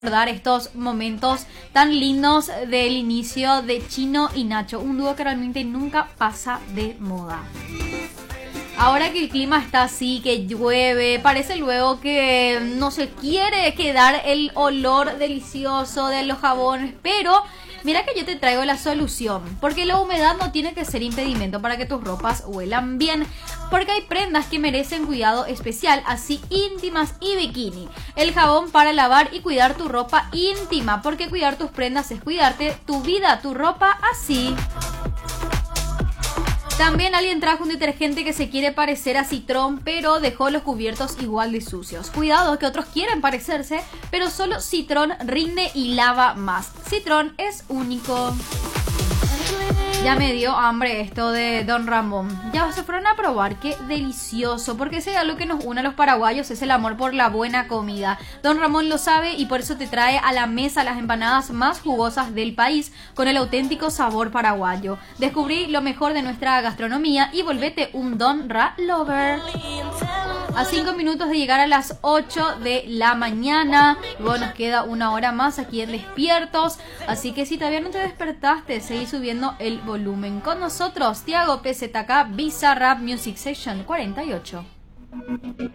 Recordar estos momentos tan lindos del inicio de Chino y Nacho, un dúo que realmente nunca pasa de moda. Ahora que el clima está así, que llueve, parece luego que no se quiere quedar el olor delicioso de los jabones, pero mira que yo te traigo la solución, porque la humedad no tiene que ser impedimento para que tus ropas huelan bien, porque hay prendas que merecen cuidado especial, así íntimas y bikini. El jabón para lavar y cuidar tu ropa íntima, porque cuidar tus prendas es cuidarte tu vida, tu ropa así. También alguien trajo un detergente que se quiere parecer a Citrón, pero dejó los cubiertos igual de sucios. Cuidado que otros quieren parecerse, pero solo Citrón rinde y lava más. Citrón es único. Ya me dio hambre esto de Don Ramón. Ya se fueron a probar, qué delicioso. Porque si hay algo que nos une a los paraguayos es el amor por la buena comida. Don Ramón lo sabe y por eso te trae a la mesa las empanadas más jugosas del país con el auténtico sabor paraguayo. Descubrí lo mejor de nuestra gastronomía y volvete un Don Ra Lover. A 5 minutos de llegar a las 8 de la mañana. Luego nos queda una hora más aquí en Despiertos. Así que si todavía no te despertaste, seguí subiendo el volumen. Con nosotros, Tiago PZK, Bizarrap Music Session 48.